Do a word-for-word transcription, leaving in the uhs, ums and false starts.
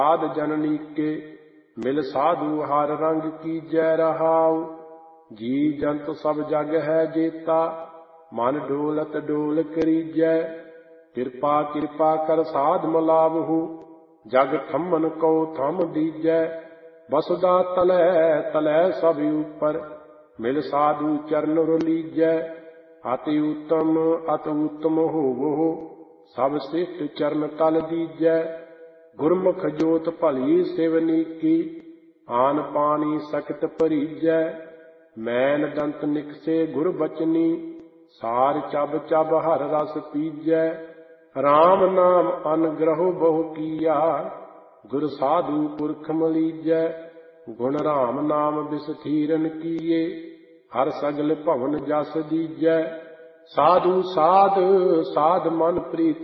साध जननी के मिल साधु हर रंग कीजै रहाउ। जी जंत सब जग है जेता मन डोलत डोल करीजै। किरपा किरपा कर साध मलावहु जग थमन को थम दीजै। बसुदा तलै तलै सब ऊपर मिल साधु चरण रलीजै। अति उत्तम अति उत्तम होवो सब श्रेष्ठ चरण तल दीजै। गुरमुख जोत भली सेवनी की आन पानी सकत भरीजै। मैन दंत निकसे गुर बचनी सार चब चब हर रस पीजै। राम नाम अनुग्रह बहु किया गुर साधु पुरख मलीजै। गुण राम नाम बिसथीरन किए हर सगल भवन जस दीजै। साधु साध साध मन प्रीत